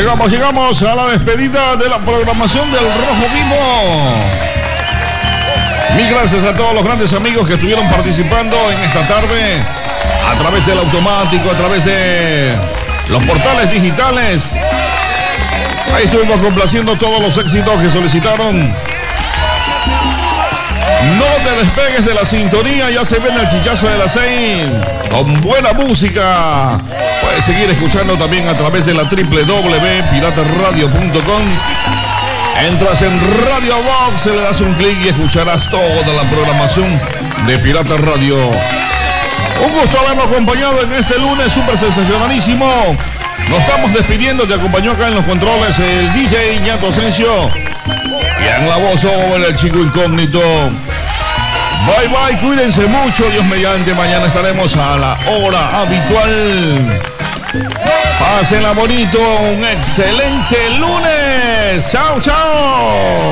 Llegamos a la despedida de la programación del Rojo Vivo. Mil gracias a todos los grandes amigos que estuvieron participando en esta tarde a través del automático, a través de los portales digitales. Ahí estuvimos complaciendo todos los éxitos que solicitaron. No te despegues de la sintonía, ya se viene el chichazo de las 6 con buena música. Puedes seguir escuchando también a través de la www.piraterradio.com. Entras en Radio Box, le das un clic y escucharás toda la programación de Pirata Radio. Un gusto habernos acompañado en este lunes súper sensacionalísimo. Nos estamos despidiendo, te acompañó acá en los controles el DJ Ñato Asensio. Y en la voz el chico incógnito. Bye bye, cuídense mucho, Dios mediante, mañana estaremos a la hora habitual. Pásenla bonito, un excelente lunes. Chao, chao.